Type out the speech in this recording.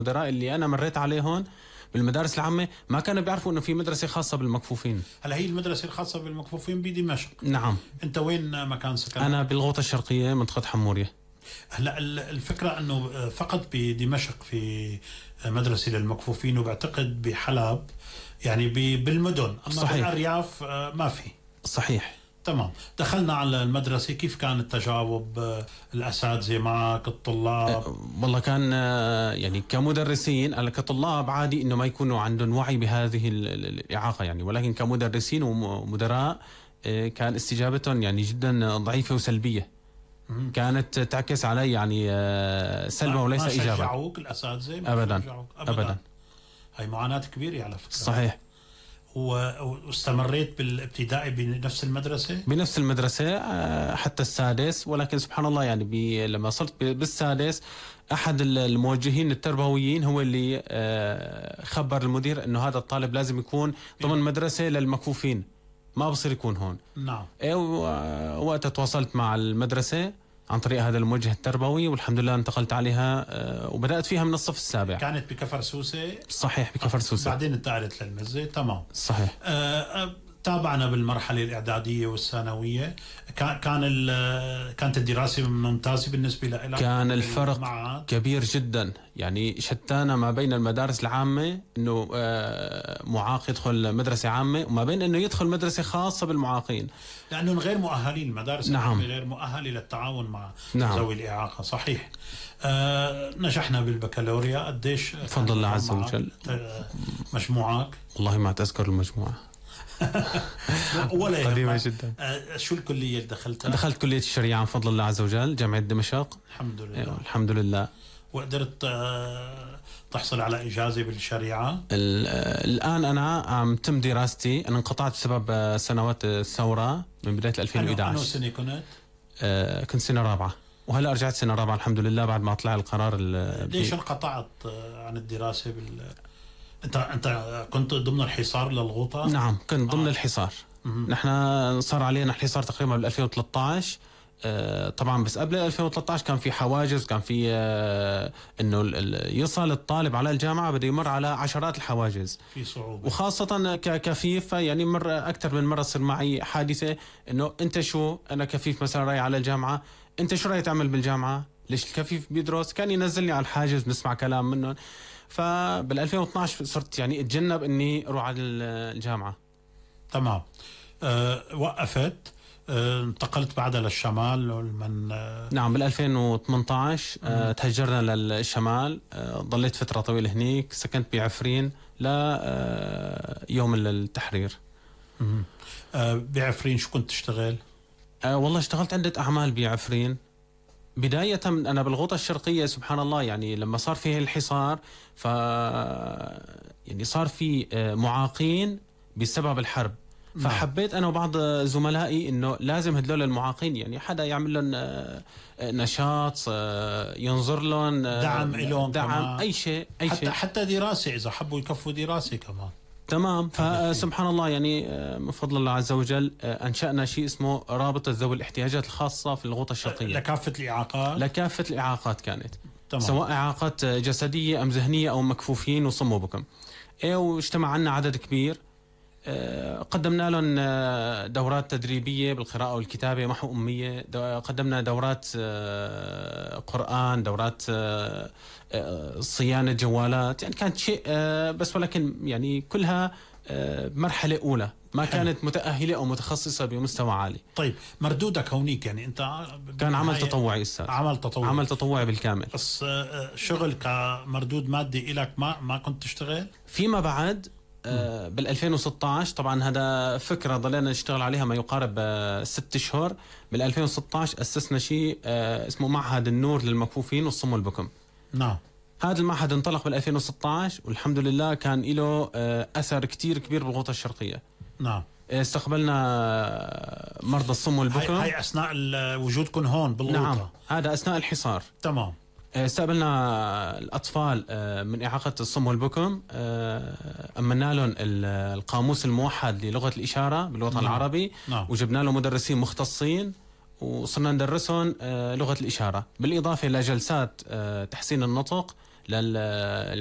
المدراء اللي أنا مريت عليهم بالمدارس العامة ما كانوا بيعرفوا إنه في مدرسة خاصة بالمكفوفين. هلا هي المدرسة الخاصة بالمكفوفين بدمشق؟ نعم. أنت وين مكان سكنك؟ أنا بالغوطة الشرقية منطقة حمورية. هلا الفكرة أنه فقط بدمشق في مدرسة للمكفوفين، وبعتقد بحلب يعني بالمدن، أما صحيح. بالأرياف ما في. صحيح. تمام. دخلنا على المدرسة، كيف كان التجاوب؟ الأساتذة معك، الطلاب؟ والله كان يعني كمدرسين، أنا كطلاب عادي إنه ما يكونوا عندهم وعي بهذه الإعاقة يعني، ولكن كمدرسين ومدراء كان استجابتهم يعني جدا ضعيفة وسلبية. كانت تعكس علي يعني سلبة وليس إيجابا. ما شجعوك الأساتذة؟ أبدا. هاي معاناة كبيرة على فكرة. صحيح. واستمريت بالابتدائي بنفس المدرسة؟ بنفس المدرسة حتى السادس، ولكن سبحان الله يعني لما صرت بالسادس أحد الموجهين التربويين هو اللي خبر المدير إنه هذا الطالب لازم يكون ضمن مدرسة للمكفوفين، ما بصير يكون هون. نعم. وقت تواصلت مع المدرسة عن طريق هذا الموجه التربوي، والحمد لله انتقلت عليها وبدأت فيها من الصف السابع. كانت بكفر سوسة؟ صحيح، بكفر سوسة. بعدين انتقلت للمزة. تمام. صحيح. تابعنا بالمرحلة الإعدادية والثانوية. كانت الدراسة ممتازة بالنسبة لك؟ كان الفرق كبير جدا، يعني شتانا ما بين المدارس العامة إنه معاق يدخل مدرسة عامة، وما بين إنه يدخل مدرسة خاصة بالمعاقين، لأنهم غير مؤهلين. المدارس نعم. العامة غير مؤهلة للتعاون مع نعم. ذوي الإعاقة. صحيح. نجحنا بالبكالوريا. قديش بفضل الله عز وجل مجموعك؟ والله ما أتذكر المجموعة ولا قديمة جدا. شو الكلية اللي دخلتها؟ دخلت كلية الشريعة بفضل الله عز وجل، جامعة دمشق. الحمد لله. الحمد لله. وقدرت تحصل على إجازة بالشريعة؟ الآن أنا عم تم دراستي. أنا انقطعت بسبب سنوات الثورة من بداية 2011. أنو سنة كنت؟ كنت سنة رابعة، وهلا رجعت سنة رابعة الحمد لله بعد ما طلع القرار. ليش انقطعت عن الدراسة انت كنت ضمن الحصار للغوطة؟ نعم كنت ضمن الحصار. نحن صار علينا الحصار تقريبا بال 2013. طبعا بس قبل 2013 كان في حواجز، كان في انه يصل الطالب على الجامعة بده يمر على عشرات الحواجز، في صعوبة، وخاصة ككفيف. يعني أكثر من مرة صار معي حادثة إنه أنت شو، أنا كفيف مثلا رايح على الجامعة، أنت شو رايح تعمل بالجامعة؟ ليش الكفيف بيدرس؟ كان ينزلني على الحاجز، نسمع كلام منهم. فبال 2012 صرت يعني اتجنب إني أروح على الجامعة. تمام. وقفت. انتقلت بعدها للشمال نعم بال 2018 تهجرنا للشمال. ضليت فترة طويلة هنيك، سكنت بعفرين يوم التحرير. بعفرين شو كنت تشتغل؟ والله اشتغلت عدة أعمال بعفرين. بداية أنا بالغوطة الشرقية سبحان الله، يعني لما صار فيه الحصار يعني صار في معاقين بسبب الحرب. فحبيت أنا وبعض زملائي إنه لازم هدول المعاقين يعني حدا يعمل لهم نشاط، ينظر لهم، دعم لهم، دعم أي شيء حتى دراسة إذا حبوا يكفوا دراسة كمان. تمام. فسبحان الله يعني من فضل الله عز وجل أنشأنا شيء اسمه رابطة ذوي الاحتياجات الخاصة في الغوطة الشرقية لكافة الإعاقات. لكافة الإعاقات كانت. تمام. سواء إعاقات جسدية أم ذهنية أو مكفوفين وصم وبكم. واجتمع عنا عدد كبير. قدمنا لهم دورات تدريبية بالقراءة والكتابة محو أمية، قدمنا دورات قرآن، دورات صيانة جوالات. يعني كانت شيء بس ولكن يعني كلها مرحلة أولى، ما كانت متأهلة أو متخصصة بمستوى عالي. طيب مردودك هونيك يعني أنت كان عمل تطوعي أستاذ. عمل تطوعي بالكامل. بس شغل كمردود مادي إلك ما كنت تشتغل؟ فيما بعد بال 2016 طبعا هذا فكرة ضلينا نشتغل عليها ما يقارب 6 أشهر. بال 2016 أسسنا شيء اسمه معهد النور للمكفوفين والصم والبكم. نعم. هذا المعهد انطلق بال 2016 والحمد لله كان له أثر كتير كبير بالغوطة الشرقية. نعم. استقبلنا مرضى الصم والبكم. هاي أثناء وجودكم هون بالغوطة؟ نعم هذا أثناء الحصار. تمام. استقبلنا الأطفال من إعاقة الصم والبكم، أمنا لهم القاموس الموحد للغة الإشارة بالوطن العربي. وجبنا له مدرسين مختصين وصرنا ندرسهم لغة الإشارة، بالإضافة لجلسات تحسين النطق لل